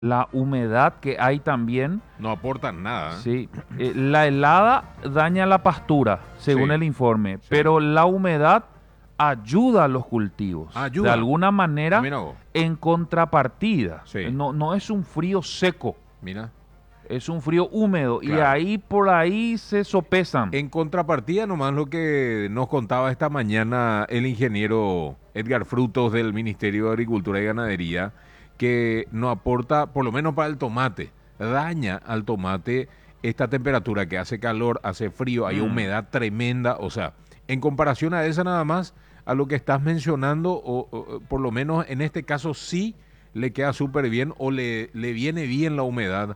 la humedad que hay también. No aportan nada. Sí, la helada daña la pastura, según Sí, el informe, sí. pero la humedad ayuda a los cultivos. De Ayuda. alguna manera, Mira vos. en contrapartida. Sí. No es un frío seco, Mira. es un frío húmedo. Y Claro. ahí por ahí se sopesan. En contrapartida, nomás lo que nos contaba esta mañana el ingeniero Edgar Frutos del Ministerio de Agricultura y Ganadería, que no aporta, por lo menos para el tomate, daña al tomate esta temperatura que hace calor, hace frío, hay humedad tremenda. O sea, en comparación a esa nada más, a lo que estás mencionando, o por lo menos en este caso sí le queda súper bien o le viene bien la humedad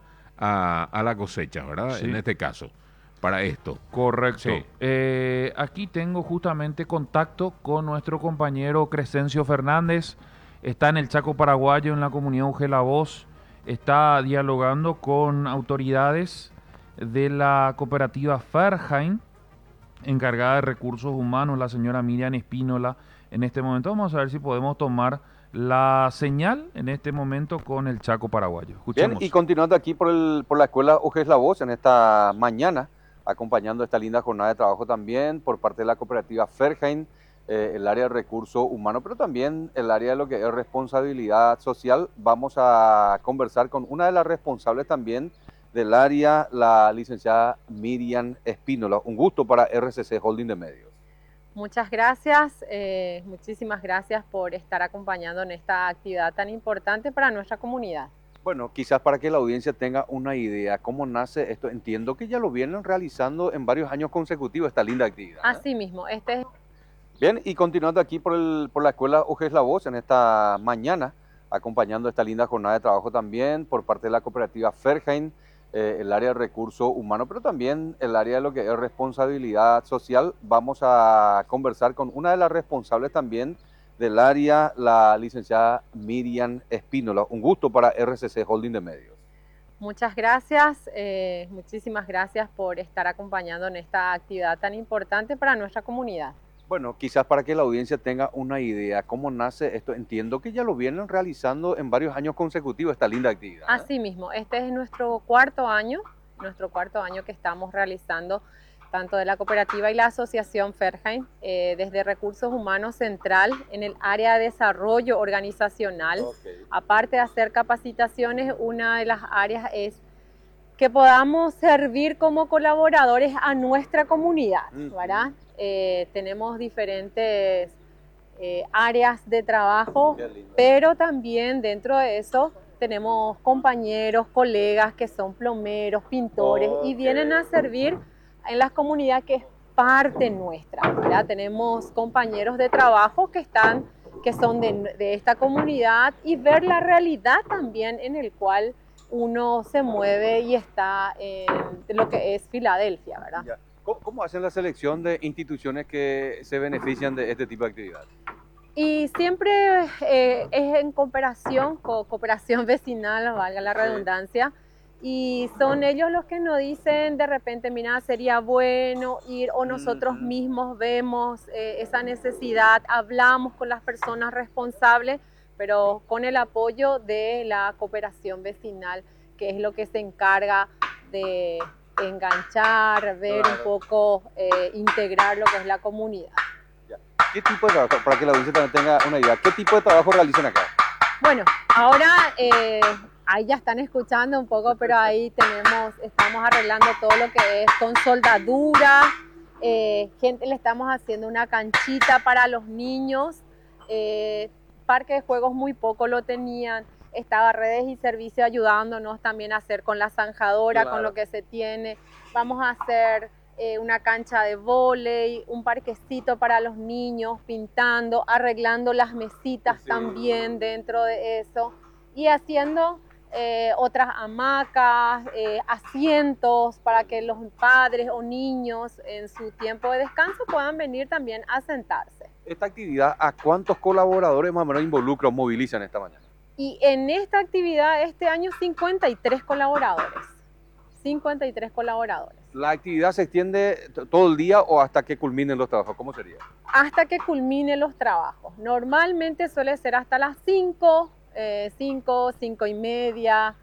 a la cosecha, ¿verdad? Sí. En este caso, para esto. Correcto. Sí. Aquí tengo justamente contacto con nuestro compañero Crescencio Fernández. Está en el Chaco Paraguayo, en la comunidad Ugela Voz. Está dialogando con autoridades de la cooperativa Ferjain, encargada de recursos humanos, la señora Miriam Espínola. En este momento vamos a ver si podemos tomar la señal en este momento con el Chaco Paraguayo. Bien, Escuchemos. y continuando aquí por la escuela UGES La Voz en esta mañana, acompañando esta linda jornada de trabajo también por parte de la cooperativa Ferjain, el área de recursos humanos, pero también el área de lo que es responsabilidad social. Vamos a conversar con una de las responsables también del área, la licenciada Miriam Espínola. Un gusto para RCC Holding de Medios. Muchas gracias, muchísimas gracias por estar acompañando en esta actividad tan importante para nuestra comunidad. Bueno, quizás para que la audiencia tenga una idea cómo nace esto, entiendo que ya lo vienen realizando en varios años consecutivos esta linda actividad. Así mismo, este es... Bien, y continuando aquí por la escuela UGES La Voz en esta mañana, acompañando esta linda jornada de trabajo también por parte de la cooperativa Ferjain, el área de recursos humanos, pero también el área de lo que es responsabilidad social. Vamos a conversar con una de las responsables también del área, la licenciada Miriam Espínola. Un gusto para RCC Holding de Medios. Muchas gracias, muchísimas gracias por estar acompañando en esta actividad tan importante para nuestra comunidad. Bueno, quizás para que la audiencia tenga una idea cómo nace esto, entiendo que ya lo vienen realizando en varios años consecutivos esta linda actividad. Así mismo, este es nuestro cuarto año que estamos realizando tanto de la cooperativa y la asociación Ferjain, desde Recursos Humanos Central en el área de desarrollo organizacional. Okay. Aparte de hacer capacitaciones, una de las áreas es que podamos servir como colaboradores a nuestra comunidad, ¿verdad? Tenemos diferentes áreas de trabajo, pero también dentro de eso tenemos compañeros, colegas que son plomeros, pintores y vienen a servir en la comunidad que es parte nuestra, ¿verdad? Tenemos compañeros de trabajo que son de esta comunidad y ver la realidad también en el cual uno se mueve y está en lo que es Filadelfia, ¿verdad? Ya. ¿Cómo hacen la selección de instituciones que se benefician de este tipo de actividad? Y siempre es en cooperación vecinal, valga la redundancia, y son ellos los que nos dicen de repente, mira, sería bueno ir, o nosotros mismos vemos esa necesidad, hablamos con las personas responsables, pero con el apoyo de la cooperación vecinal, que es lo que se encarga de enganchar, ver un poco, integrar lo que es la comunidad. ¿Qué tipo de trabajo, para que la audiencia también tenga una idea, qué tipo de trabajo realizan acá? Bueno, ahora ahí ya están escuchando un poco, pero ahí estamos arreglando todo lo que es con soldadura, gente le estamos haciendo una canchita para los niños, parque de juegos muy poco lo tenían, estaba Redes y Servicios ayudándonos también a hacer con la zanjadora, claro, con lo que se tiene. Vamos a hacer una cancha de vóley, un parquecito para los niños, pintando, arreglando las mesitas también dentro de eso y haciendo otras hamacas, asientos para que los padres o niños en su tiempo de descanso puedan venir también a sentarse. Esta actividad, ¿a cuántos colaboradores más o menos involucra o movilizan esta mañana? Y en esta actividad este año 53 colaboradores. 53 colaboradores. ¿La actividad se extiende todo el día o hasta que culminen los trabajos? ¿Cómo sería? Hasta que culminen los trabajos. Normalmente suele ser hasta las 5, 5, 5 y media,